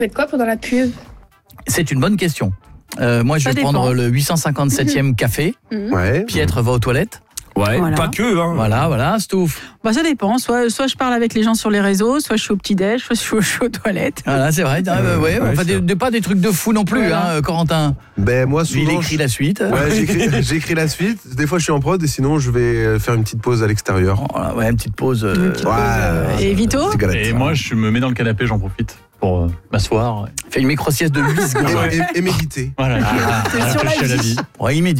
Faites quoi pendant la pub? C'est une bonne question. Moi, je Ça vais dépend. prendre le 857e café. Ouais. Pietre va aux toilettes. Ouais, Voilà. pas que, hein. Voilà, Stouff. Bah, ça dépend. Soit je parle avec les gens sur les réseaux, soit je suis au petit-déj, soit je suis aux toilettes. Voilà, c'est vrai. Enfin, pas des trucs de fou non plus, Voilà. Corentin. Ben moi Lui, il souvent écrit la suite. Ouais, j'écris la suite. Des fois je suis en prod et sinon je vais faire une petite pause à l'extérieur. Voilà, ouais, une petite pause. Et Vito? Petite galette. Et moi, je me mets dans le canapé, j'en profite pour m'asseoir. Fait une micro-sieste de 8 secondes. Et méditer. Voilà, sur la réfléchir à la vie. vie. Ouais, il